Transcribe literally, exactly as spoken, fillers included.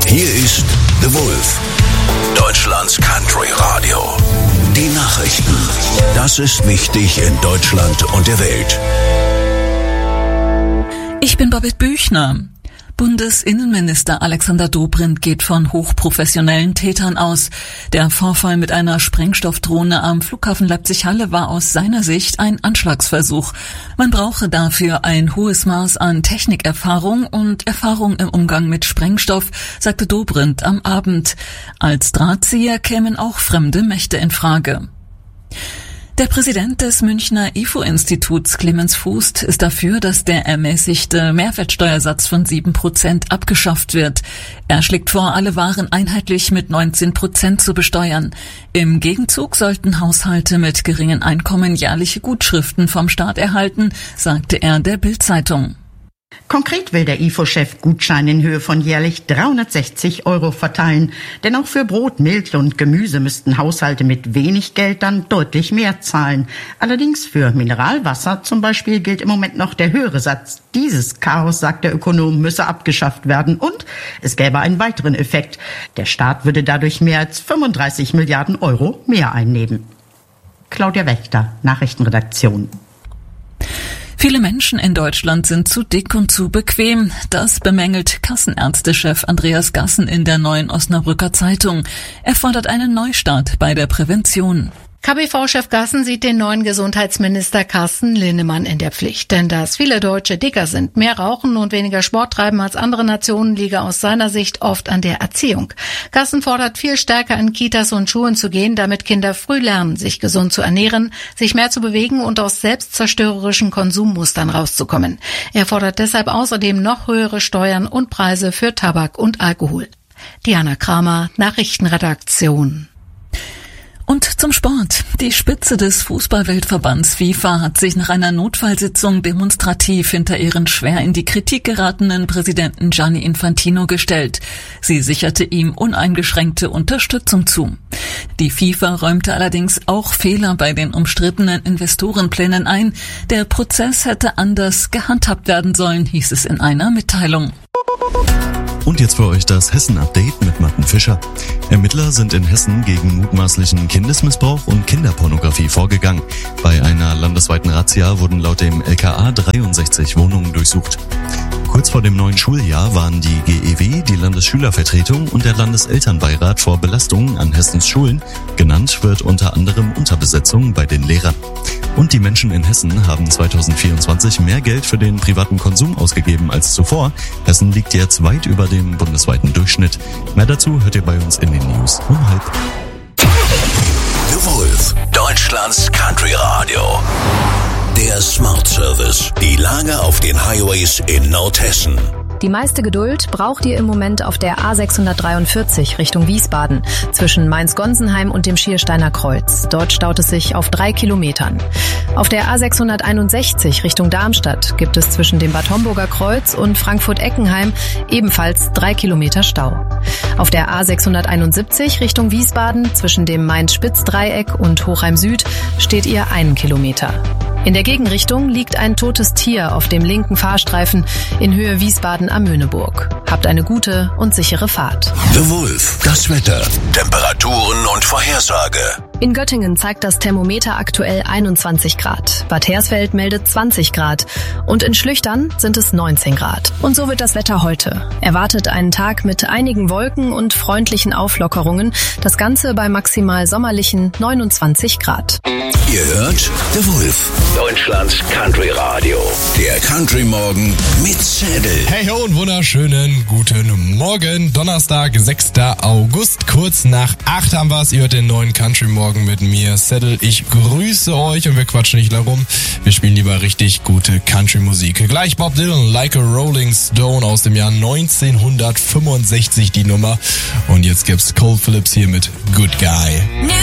Hier ist The Wolf, Deutschlands Country Radio. Die Nachrichten. Das ist wichtig in Deutschland und der Welt. Ich bin Babette Büchner. Bundesinnenminister Alexander Dobrindt geht von hochprofessionellen Tätern aus. Der Vorfall mit einer Sprengstoffdrohne am Flughafen Leipzig-Halle war aus seiner Sicht ein Anschlagsversuch. Man brauche dafür ein hohes Maß an Technikerfahrung und Erfahrung im Umgang mit Sprengstoff, sagte Dobrindt am Abend. Als Drahtzieher kämen auch fremde Mächte in Frage. Der Präsident des Münchner I F O-Instituts, Clemens Fußt, ist dafür, dass der ermäßigte Mehrwertsteuersatz von sieben Prozent abgeschafft wird. Er schlägt vor, alle Waren einheitlich mit neunzehn Prozent zu besteuern. Im Gegenzug sollten Haushalte mit geringen Einkommen jährliche Gutschriften vom Staat erhalten, sagte er der Bild-Zeitung. Konkret will der I F O-Chef Gutscheine in Höhe von jährlich dreihundertsechzig Euro verteilen. Denn auch für Brot, Milch und Gemüse müssten Haushalte mit wenig Geld dann deutlich mehr zahlen. Allerdings für Mineralwasser zum Beispiel gilt im Moment noch der höhere Satz. Dieses Chaos, sagt der Ökonom, müsse abgeschafft werden. Und es gäbe einen weiteren Effekt. Der Staat würde dadurch mehr als fünfunddreißig Milliarden Euro mehr einnehmen. Claudia Wächter, Nachrichtenredaktion. Viele Menschen in Deutschland sind zu dick und zu bequem. Das bemängelt Kassenärztechef Andreas Gassen in der Neuen Osnabrücker Zeitung. Er fordert einen Neustart bei der Prävention. K B V-Chef Gassen sieht den neuen Gesundheitsminister Carsten Linnemann in der Pflicht. Denn dass viele Deutsche dicker sind, mehr rauchen und weniger Sport treiben als andere Nationen, liege aus seiner Sicht oft an der Erziehung. Gassen fordert, viel stärker in Kitas und Schulen zu gehen, damit Kinder früh lernen, sich gesund zu ernähren, sich mehr zu bewegen und aus selbstzerstörerischen Konsummustern rauszukommen. Er fordert deshalb außerdem noch höhere Steuern und Preise für Tabak und Alkohol. Diana Kramer, Nachrichtenredaktion. Und zum Sport. Die Spitze des Fußballweltverbands FIFA hat sich nach einer Notfallsitzung demonstrativ hinter ihren schwer in die Kritik geratenen Präsidenten Gianni Infantino gestellt. Sie sicherte ihm uneingeschränkte Unterstützung zu. Die FIFA räumte allerdings auch Fehler bei den umstrittenen Investorenplänen ein. Der Prozess hätte anders gehandhabt werden sollen, hieß es in einer Mitteilung. Und jetzt für euch das Hessen-Update mit Martin Fischer. Ermittler sind in Hessen gegen mutmaßlichen Kindesmissbrauch und Kinderpornografie vorgegangen. Bei einer landesweiten Razzia wurden laut dem L K A dreiundsechzig Wohnungen durchsucht. Kurz vor dem neuen Schuljahr waren die G E W, die Landesschülervertretung und der Landeselternbeirat vor Belastungen an Hessens Schulen. Genannt wird unter anderem Unterbesetzung bei den Lehrern. Und die Menschen in Hessen haben zweitausendvierundzwanzig mehr Geld für den privaten Konsum ausgegeben als zuvor. Hessen liegt jetzt weit über dem bundesweiten Durchschnitt. Mehr dazu hört ihr bei uns in den News um halb. The Wolf, Deutschlands Country Radio. Der Smart Service. Die Lage auf den Highways in Nordhessen. Die meiste Geduld braucht ihr im Moment auf der A sechshundertdreiundvierzig Richtung Wiesbaden zwischen Mainz-Gonsenheim und dem Schiersteiner Kreuz. Dort staut es sich auf drei Kilometern. Auf der A sechshunderteinundsechzig Richtung Darmstadt gibt es zwischen dem Bad Homburger Kreuz und Frankfurt-Eckenheim ebenfalls drei Kilometer Stau. Auf der A sechshunderteinundsiebzig Richtung Wiesbaden zwischen dem Mainz-Spitz-Dreieck und Hochheim Süd steht ihr einen Kilometer. In der Gegenrichtung liegt ein totes Tier auf dem linken Fahrstreifen in Höhe Wiesbaden am Möhneburg. Habt eine gute und sichere Fahrt. The Wolf, das Wetter, Temperaturen und Vorhersage. In Göttingen zeigt das Thermometer aktuell einundzwanzig Grad. Bad Hersfeld meldet zwanzig Grad. Und in Schlüchtern sind es neunzehn Grad. Und so wird das Wetter heute. Erwartet einen Tag mit einigen Wolken und freundlichen Auflockerungen. Das Ganze bei maximal sommerlichen neunundzwanzig Grad. Ihr hört The Wolf, Deutschlands Country Radio. Der Country Morgen mit Zettel. Hey ho und wunderschönen guten Morgen. Donnerstag, sechster August, kurz nach acht haben wir es. Ihr hört den neuen Country Morgen mit mir, Zettel. Ich grüße euch und wir quatschen nicht lang rum. Wir spielen lieber richtig gute Country-Musik. Gleich Bob Dylan, Like a Rolling Stone aus dem Jahr neunzehnhundertfünfundsechzig die Nummer. Und jetzt gibt's Cold Phillips hier mit Good Guy.